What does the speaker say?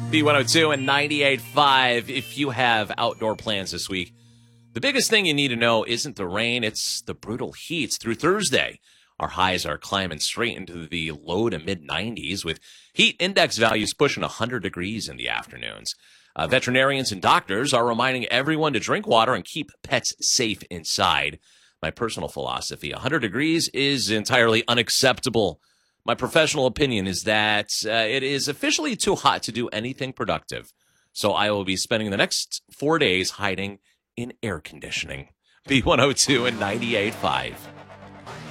B102 and 98.5. If you have outdoor plans this week, the biggest thing you need to know isn't the rain, it's the brutal heats. Through Thursday, our highs are climbing straight into the low to mid 90s with heat index values pushing 100 degrees in the afternoons. Veterinarians and doctors are reminding everyone to drink water and keep pets safe inside. My personal philosophy, 100 degrees is entirely unacceptable. My professional opinion is that it is officially too hot to do anything productive. So I will be spending the next 4 days hiding in air conditioning. B102 and 98.5.